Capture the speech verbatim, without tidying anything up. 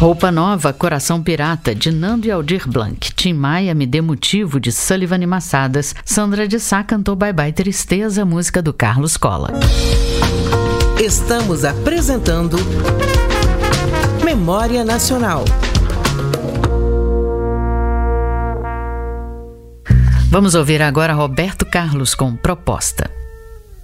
Roupa Nova, Coração Pirata, de Nando e Aldir Blanc. Tim Maia, Me Dê Motivo, de Sullivan e Massadas. Sandra de Sá cantou Bye Bye Tristeza, música do Carlos Cola. Estamos apresentando Memória Nacional. Vamos ouvir agora Roberto Carlos com Proposta.